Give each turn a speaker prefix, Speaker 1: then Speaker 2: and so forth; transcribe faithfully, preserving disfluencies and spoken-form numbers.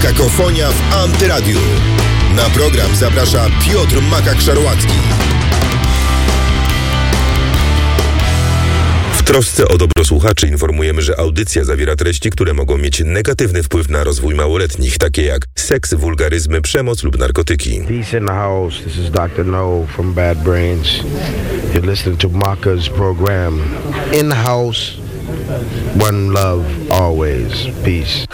Speaker 1: Kakofonia w Antyradiu. Na program zaprasza Piotr Makak-Szarłacki. W trosce o dobro słuchaczy informujemy, że audycja zawiera treści, które mogą mieć negatywny wpływ na rozwój małoletnich, takie jak seks, wulgaryzmy, przemoc lub narkotyki.
Speaker 2: Peace in the house. This is doctor No from Bad Brains. You're listening to Maka's program. In the house, one love, always. Peace.